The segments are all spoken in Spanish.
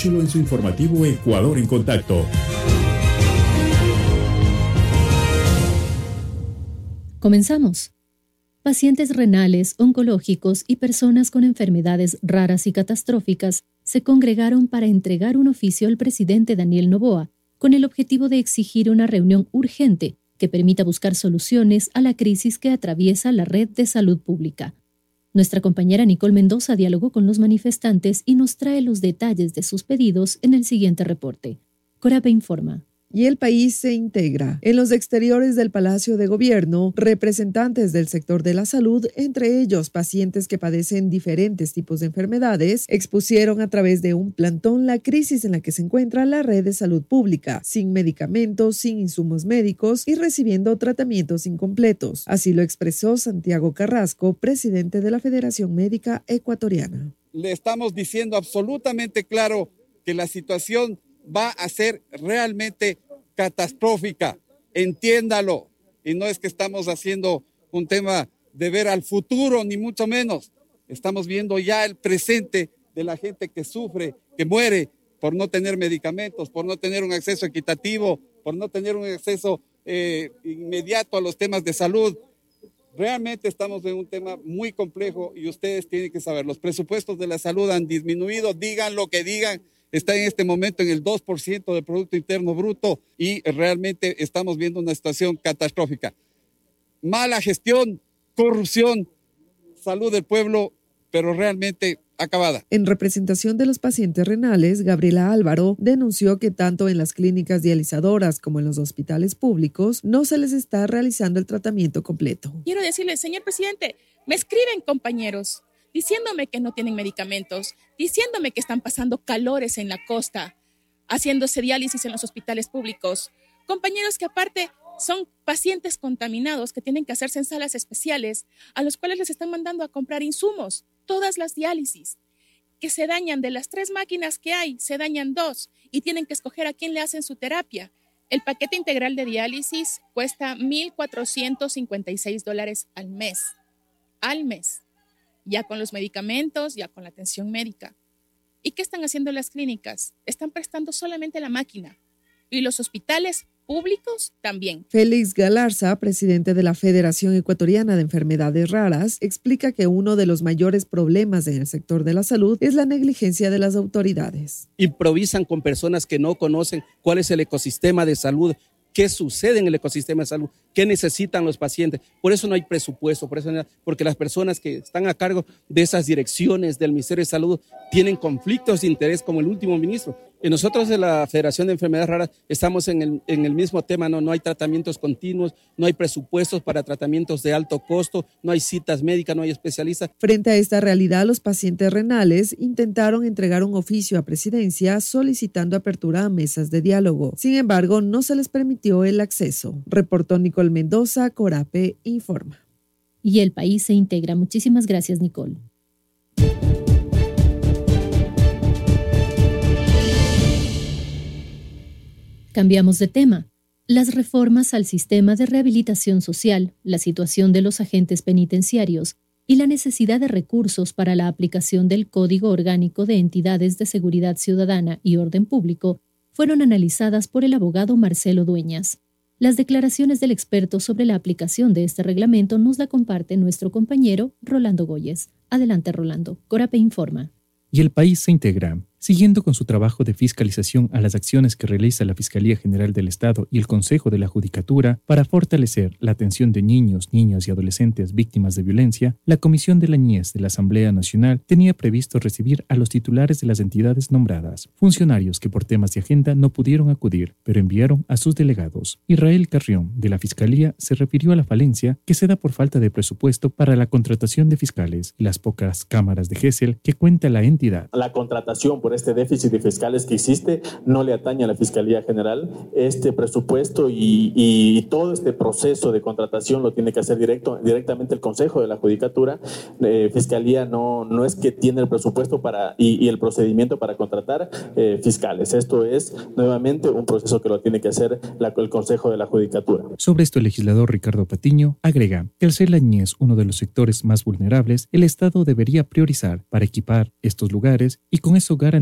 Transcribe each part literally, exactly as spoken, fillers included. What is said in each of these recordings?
Escúchelo en su informativo Ecuador en Contacto. Comenzamos. Pacientes renales, oncológicos y personas con enfermedades raras y catastróficas se congregaron para entregar un oficio al presidente Daniel Noboa con el objetivo de exigir una reunión urgente que permita buscar soluciones a la crisis que atraviesa la red de salud pública. Nuestra compañera Nicole Mendoza dialogó con los manifestantes y nos trae los detalles de sus pedidos en el siguiente reporte. Corape informa. Y el país se integra. En los exteriores del Palacio de Gobierno, representantes del sector de la salud, entre ellos pacientes que padecen diferentes tipos de enfermedades, expusieron a través de un plantón la crisis en la que se encuentra la red de salud pública, sin medicamentos, sin insumos médicos y recibiendo tratamientos incompletos. Así lo expresó Santiago Carrasco, presidente de la Federación Médica Ecuatoriana. Le estamos diciendo absolutamente claro que la situación va a ser realmente catastrófica, entiéndalo, y no es que estamos haciendo un tema de ver al futuro, ni mucho menos, estamos viendo ya el presente de la gente que sufre, que muere por no tener medicamentos, por no tener un acceso equitativo, por no tener un acceso eh, inmediato a los temas de salud. Realmente estamos en un tema muy complejo y ustedes tienen que saber, los presupuestos de la salud han disminuido, digan lo que digan, está en este momento en el dos por ciento del Producto Interno Bruto y realmente estamos viendo una situación catastrófica. Mala gestión, corrupción, salud del pueblo, pero realmente acabada. En representación de los pacientes renales, Gabriela Álvaro denunció que tanto en las clínicas dializadoras como en los hospitales públicos no se les está realizando el tratamiento completo. Quiero decirle, señor presidente, me escriben compañeros diciéndome que no tienen medicamentos, diciéndome que están pasando calores en la costa, haciéndose diálisis en los hospitales públicos. Compañeros que aparte son pacientes contaminados que tienen que hacerse en salas especiales, a los cuales les están mandando a comprar insumos, todas las diálisis, que se dañan de las tres máquinas que hay, se dañan dos y tienen que escoger a quién le hacen su terapia. El paquete integral de diálisis cuesta mil cuatrocientos cincuenta y seis dólares al mes, al mes. Ya con los medicamentos, ya con la atención médica. ¿Y qué están haciendo las clínicas? Están prestando solamente la máquina. Y los hospitales públicos también. Félix Galarza, presidente de la Federación Ecuatoriana de Enfermedades Raras, explica que uno de los mayores problemas en el sector de la salud es la negligencia de las autoridades. Improvisan con personas que no conocen cuál es el ecosistema de salud, qué sucede en el ecosistema de salud, qué necesitan los pacientes. Por eso no hay presupuesto, por eso no, porque las personas que están a cargo de esas direcciones del Ministerio de Salud tienen conflictos de interés como el último ministro. Y nosotros de la Federación de Enfermedades Raras estamos en el, en el mismo tema, ¿no? No hay tratamientos continuos, no hay presupuestos para tratamientos de alto costo, no hay citas médicas, no hay especialistas. Frente a esta realidad, los pacientes renales intentaron entregar un oficio a Presidencia solicitando apertura a mesas de diálogo. Sin embargo, no se les permitió el acceso. Reportó Nicole Mendoza, Corape informa. Y el país se integra. Muchísimas gracias, Nicole. Cambiamos de tema. Las reformas al sistema de rehabilitación social, la situación de los agentes penitenciarios y la necesidad de recursos para la aplicación del Código Orgánico de Entidades de Seguridad Ciudadana y Orden Público fueron analizadas por el abogado Marcelo Dueñas. Las declaraciones del experto sobre la aplicación de este reglamento nos la comparte nuestro compañero Rolando Goyes. Adelante, Rolando. Corape informa. Y el país se integra. Siguiendo con su trabajo de fiscalización a las acciones que realiza la Fiscalía General del Estado y el Consejo de la Judicatura para fortalecer la atención de niños, niñas y adolescentes víctimas de violencia, la Comisión de la Niñez de la Asamblea Nacional tenía previsto recibir a los titulares de las entidades nombradas, funcionarios que por temas de agenda no pudieron acudir, pero enviaron a sus delegados. Israel Carrión, de la Fiscalía, se refirió a la falencia que se da por falta de presupuesto para la contratación de fiscales y las pocas cámaras de Gesell que cuenta la entidad. La contratación por este déficit de fiscales que existe no le atañe a la Fiscalía General. Este presupuesto y, y todo este proceso de contratación lo tiene que hacer directo, directamente el Consejo de la Judicatura. Eh, Fiscalía no, no es que tiene el presupuesto para y, y el procedimiento para contratar eh, fiscales. Esto es nuevamente un proceso que lo tiene que hacer la, el Consejo de la Judicatura. Sobre esto, el legislador Ricardo Patiño agrega que al ser la niñez uno de los sectores más vulnerables, el Estado debería priorizar para equipar estos lugares y con eso garantizar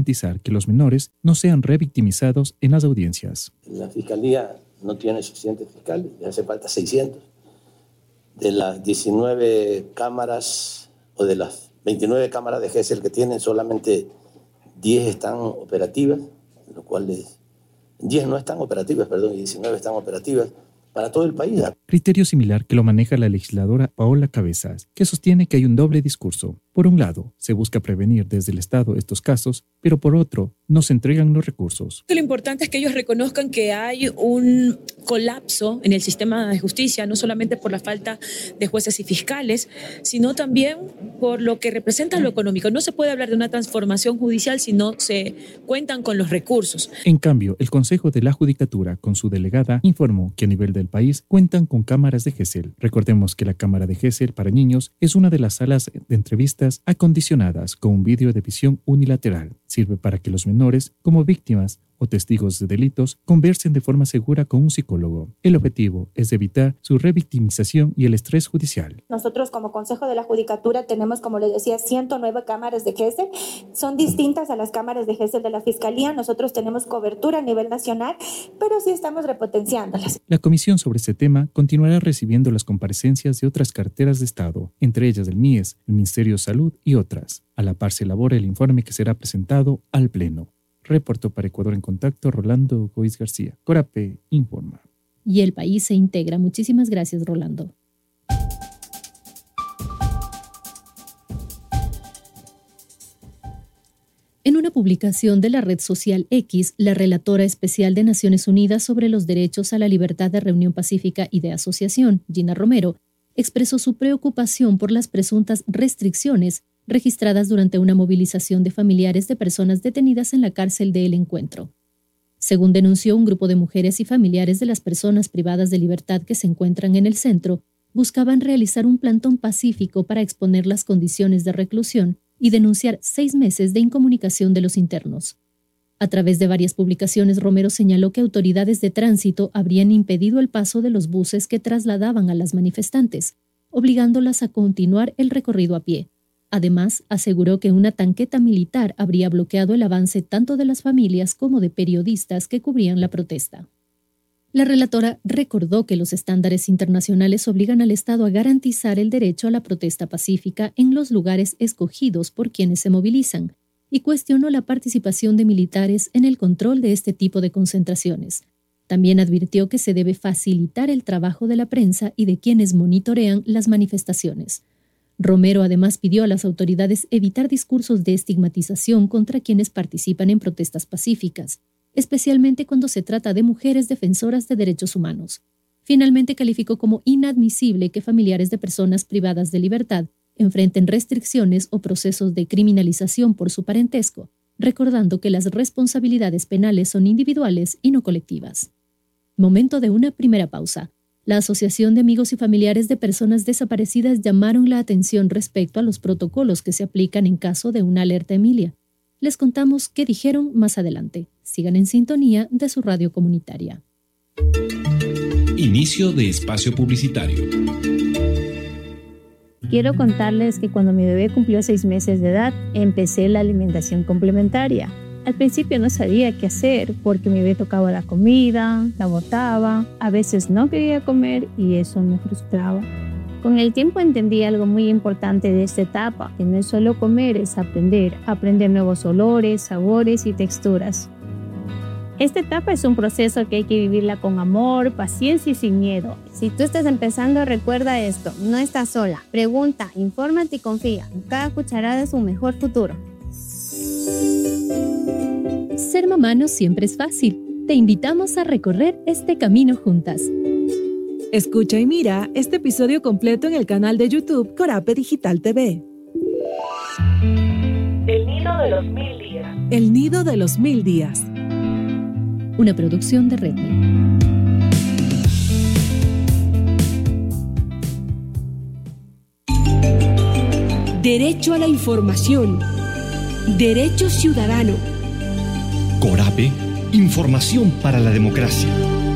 garantizar que los menores no sean revictimizados en las audiencias. La Fiscalía no tiene suficientes fiscales, le hace falta seiscientos. De las diecinueve cámaras o de las veintinueve cámaras de Gesell que tienen, solamente diez están operativas, lo cual es, diez no están operativas, perdón, y diecinueve están operativas para todo el país. Criterio similar que lo maneja la legisladora Paola Cabezas, que sostiene que hay un doble discurso. Por un lado, se busca prevenir desde el Estado estos casos, pero por otro, no se entregan los recursos. Lo importante es que ellos reconozcan que hay un colapso en el sistema de justicia, no solamente por la falta de jueces y fiscales, sino también por lo que representa lo económico. No se puede hablar de una transformación judicial si no se cuentan con los recursos. En cambio, el Consejo de la Judicatura, con su delegada, informó que a nivel del país cuentan con cámaras de Gesell. Recordemos que la cámara de Gesell para niños es una de las salas de entrevistas acondicionadas con un vídeo de visión unilateral. Sirve para que los menores, como víctimas o testigos de delitos, conversen de forma segura con un psicólogo. El objetivo es evitar su revictimización y el estrés judicial. Nosotros como Consejo de la Judicatura tenemos, como les decía, ciento nueve cámaras de Gesell. Son distintas a las cámaras de Gesell de la Fiscalía. Nosotros tenemos cobertura a nivel nacional, pero sí estamos repotenciándolas. La comisión sobre este tema continuará recibiendo las comparecencias de otras carteras de Estado, entre ellas el M I E S, el Ministerio de Salud y otras. A la par se elabora el informe que será presentado al Pleno. Reportó para Ecuador en Contacto Rolando Goiz García. Corape informa. Y el país se integra. Muchísimas gracias, Rolando. En una publicación de la red social X, la relatora especial de Naciones Unidas sobre los derechos a la libertad de reunión pacífica y de asociación, Gina Romero, expresó su preocupación por las presuntas restricciones registradas durante una movilización de familiares de personas detenidas en la cárcel de El Encuentro. Según denunció un grupo de mujeres y familiares de las personas privadas de libertad que se encuentran en el centro, buscaban realizar un plantón pacífico para exponer las condiciones de reclusión y denunciar seis meses de incomunicación de los internos. A través de varias publicaciones, Romero señaló que autoridades de tránsito habrían impedido el paso de los buses que trasladaban a las manifestantes, obligándolas a continuar el recorrido a pie. Además, aseguró que una tanqueta militar habría bloqueado el avance tanto de las familias como de periodistas que cubrían la protesta. La relatora recordó que los estándares internacionales obligan al Estado a garantizar el derecho a la protesta pacífica en los lugares escogidos por quienes se movilizan, y cuestionó la participación de militares en el control de este tipo de concentraciones. También advirtió que se debe facilitar el trabajo de la prensa y de quienes monitorean las manifestaciones. Romero además pidió a las autoridades evitar discursos de estigmatización contra quienes participan en protestas pacíficas, especialmente cuando se trata de mujeres defensoras de derechos humanos. Finalmente calificó como inadmisible que familiares de personas privadas de libertad enfrenten restricciones o procesos de criminalización por su parentesco, recordando que las responsabilidades penales son individuales y no colectivas. Momento de una primera pausa. La Asociación de Amigos y Familiares de Personas Desaparecidas llamaron la atención respecto a los protocolos que se aplican en caso de una alerta Emilia. Les contamos qué dijeron más adelante. Sigan en sintonía de su radio comunitaria. Inicio de espacio publicitario. Quiero contarles que cuando mi bebé cumplió seis meses de edad, empecé la alimentación complementaria. Al principio no sabía qué hacer porque mi bebé tocaba la comida, la botaba, a veces no quería comer y eso me frustraba. Con el tiempo entendí algo muy importante de esta etapa, que no es solo comer, es aprender, aprender nuevos olores, sabores y texturas. Esta etapa es un proceso que hay que vivirla con amor, paciencia y sin miedo. Si tú estás empezando, recuerda esto, no estás sola. Pregunta, infórmate y confía. Cada cucharada es un mejor futuro. Ser mamá no siempre es fácil. Te invitamos a recorrer este camino juntas. Escucha y mira este episodio completo en el canal de YouTube Corape Digital T V. El nido de los mil días. El nido de los mil días. Una producción de Redmi. Derecho a la información. Derecho ciudadano. Corape, información para la democracia.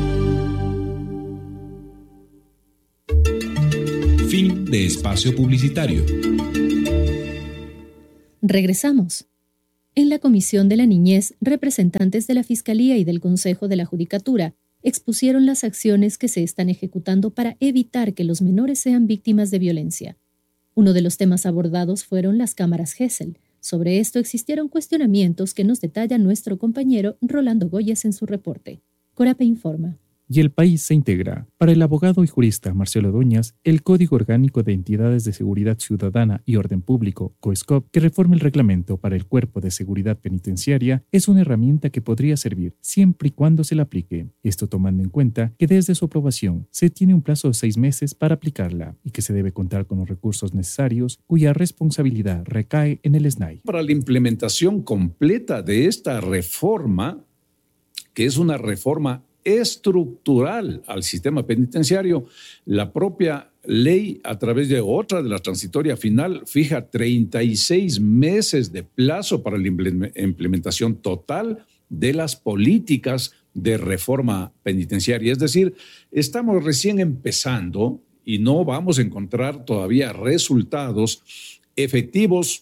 Fin de espacio publicitario. Regresamos. En la Comisión de la Niñez, representantes de la Fiscalía y del Consejo de la Judicatura expusieron las acciones que se están ejecutando para evitar que los menores sean víctimas de violencia. Uno de los temas abordados fueron las cámaras Gesell. Sobre esto existieron cuestionamientos que nos detalla nuestro compañero Rolando Goyes en su reporte. Corape informa. Y el país se integra. Para el abogado y jurista Marcelo Doñas, el Código Orgánico de Entidades de Seguridad Ciudadana y Orden Público, COESCOP, que reforma el reglamento para el Cuerpo de Seguridad Penitenciaria, es una herramienta que podría servir siempre y cuando se la aplique. Esto tomando en cuenta que desde su aprobación se tiene un plazo de seis meses para aplicarla y que se debe contar con los recursos necesarios, cuya responsabilidad recae en el S N A I. Para la implementación completa de esta reforma, que es una reforma estructural al sistema penitenciario, la propia ley, a través de otra de la transitoria final, fija treinta y seis meses de plazo para la implementación total de las políticas de reforma penitenciaria. Es decir, estamos recién empezando y no vamos a encontrar todavía resultados efectivos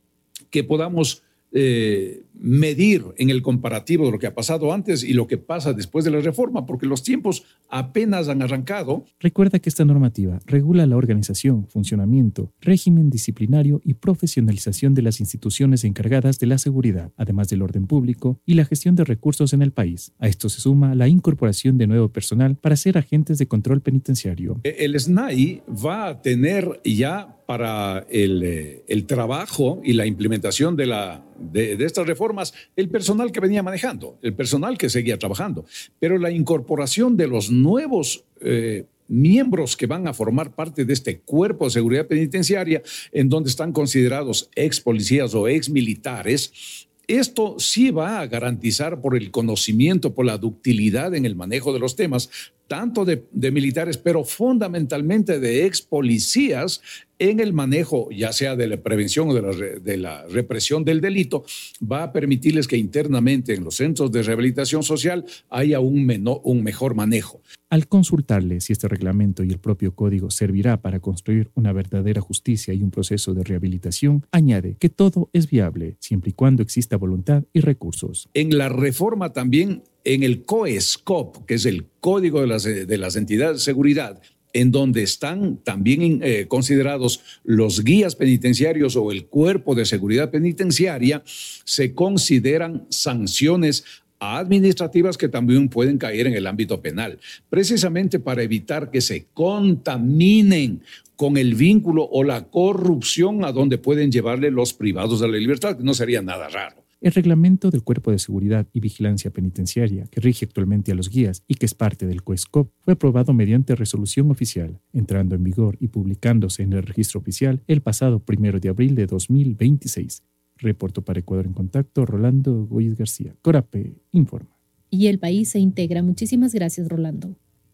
que podamos Eh, medir en el comparativo de lo que ha pasado antes y lo que pasa después de la reforma, porque los tiempos apenas han arrancado. Recuerda que esta normativa regula la organización, funcionamiento, régimen disciplinario y profesionalización de las instituciones encargadas de la seguridad, además del orden público y la gestión de recursos en el país. A esto se suma la incorporación de nuevo personal para ser agentes de control penitenciario. El S N A I va a tener ya para el, el trabajo y la implementación de, la, de, de estas reformas el personal que venía manejando, el personal que seguía trabajando, pero la incorporación de los nuevos eh, miembros que van a formar parte de este cuerpo de seguridad penitenciaria, en donde están considerados ex policías o ex militares, esto sí va a garantizar por el conocimiento, por la ductilidad en el manejo de los temas, tanto de, de militares, pero fundamentalmente de ex policías en el manejo, ya sea de la prevención o de la, de la represión del delito, va a permitirles que internamente en los centros de rehabilitación social haya un, menor, un mejor manejo. Al consultarle si este reglamento y el propio código servirá para construir una verdadera justicia y un proceso de rehabilitación, añade que todo es viable, siempre y cuando exista voluntad y recursos. En la reforma también, en el COESCOP, que es el Código de las, de las Entidades de Seguridad, en donde están también eh, considerados los guías penitenciarios o el cuerpo de seguridad penitenciaria, se consideran sanciones administrativas que también pueden caer en el ámbito penal, precisamente para evitar que se contaminen con el vínculo o la corrupción a donde pueden llevarle los privados de la libertad, que no sería nada raro. El reglamento del Cuerpo de Seguridad y Vigilancia Penitenciaria, que rige actualmente a los guías y que es parte del COESCOP, fue aprobado mediante resolución oficial, entrando en vigor y publicándose en el registro oficial el pasado primero de abril de dos mil veintiséis. Reportó para Ecuador en Contacto, Rolando Goyes García. Corape informa. Y el país se integra. Muchísimas gracias, Rolando.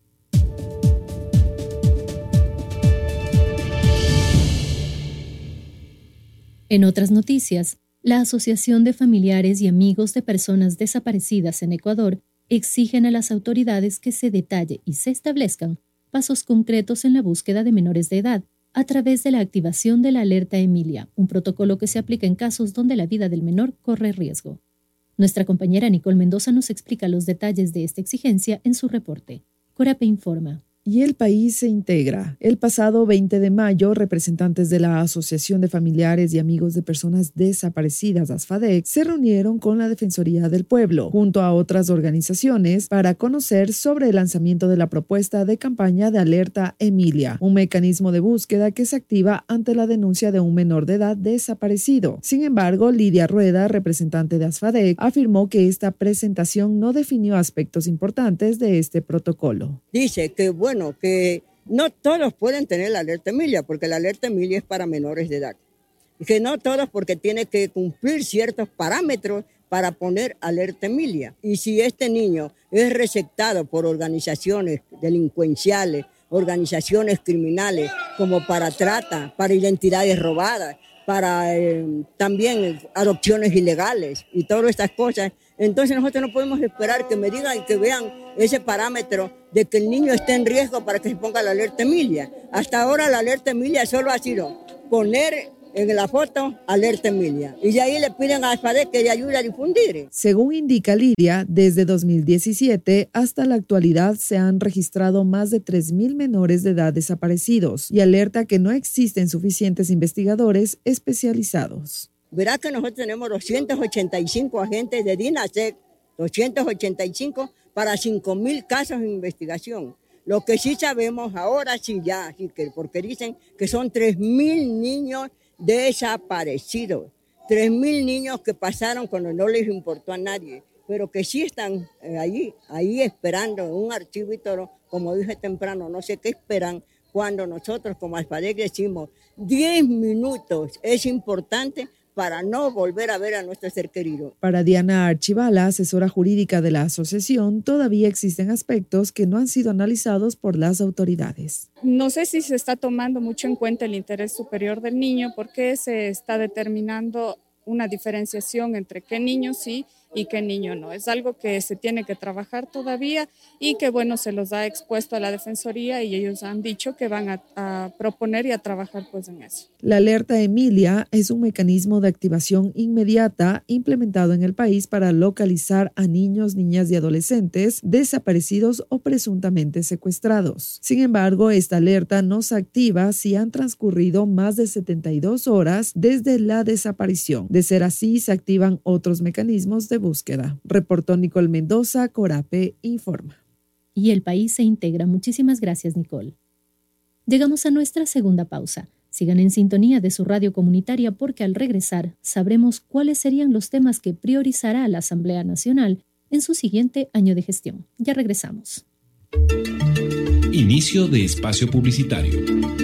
En otras noticias, la Asociación de Familiares y Amigos de Personas Desaparecidas en Ecuador exigen a las autoridades que se detalle y se establezcan pasos concretos en la búsqueda de menores de edad a través de la activación de la alerta Emilia, un protocolo que se aplica en casos donde la vida del menor corre riesgo. Nuestra compañera Nicole Mendoza nos explica los detalles de esta exigencia en su reporte. Corape informa. Y el país se integra. El pasado veinte de mayo, representantes de la Asociación de Familiares y Amigos de Personas Desaparecidas, ASFADEC, se reunieron con la Defensoría del Pueblo, junto a otras organizaciones, para conocer sobre el lanzamiento de la propuesta de campaña de alerta Emilia, un mecanismo de búsqueda que se activa ante la denuncia de un menor de edad desaparecido. Sin embargo, Lidia Rueda, representante de ASFADEC, afirmó que esta presentación no definió aspectos importantes de este protocolo. Dice que, bueno, que no todos pueden tener la alerta Emilia, porque la alerta Emilia es para menores de edad. Y que no todos, porque tiene que cumplir ciertos parámetros para poner alerta Emilia. Y si este niño es receptado por organizaciones delincuenciales, organizaciones criminales, como para trata, para identidades robadas, para eh, también adopciones ilegales y todas estas cosas, entonces nosotros no podemos esperar que me digan y que vean ese parámetro de que el niño esté en riesgo para que se ponga la alerta Emilia. Hasta ahora la alerta Emilia solo ha sido poner en la foto, Alerta Emilia. Y ahí le piden a ASPADEC que le ayude a difundir. Según indica Lidia, desde dos mil diecisiete hasta la actualidad se han registrado más de tres mil menores de edad desaparecidos y alerta que no existen suficientes investigadores especializados. Verá que nosotros tenemos doscientos ochenta y cinco agentes de DINASEC, doscientos ochenta y cinco para cinco mil casos de investigación. Lo que sí sabemos ahora, sí ya, sí que, porque dicen que son tres mil niños desaparecidos, tres mil niños que pasaron cuando no les importó a nadie, pero que sí están eh, ahí, ahí esperando un archivo y todo, como dije temprano, no sé qué esperan cuando nosotros como ASPADEC decimos diez minutos es importante para no volver a ver a nuestro ser querido. Para Diana Archivala, asesora jurídica de la asociación, todavía existen aspectos que no han sido analizados por las autoridades. No sé si se está tomando mucho en cuenta el interés superior del niño, porque se está determinando una diferenciación entre qué niño sí y qué niño no. Es algo que se tiene que trabajar todavía y que, bueno, se los ha expuesto a la Defensoría y ellos han dicho que van a, a proponer y a trabajar pues en eso. La alerta Emilia es un mecanismo de activación inmediata implementado en el país para localizar a niños, niñas y adolescentes desaparecidos o presuntamente secuestrados. Sin embargo, esta alerta no se activa si han transcurrido más de setenta y dos horas desde la desaparición. De ser así, se activan otros mecanismos de búsqueda. Reportó Nicole Mendoza, Corape Informa. Y el país se integra. Muchísimas gracias, Nicole. Llegamos a nuestra segunda pausa. Sigan en sintonía de su radio comunitaria porque al regresar sabremos cuáles serían los temas que priorizará la Asamblea Nacional en su siguiente año de gestión. Ya regresamos. Inicio de espacio publicitario.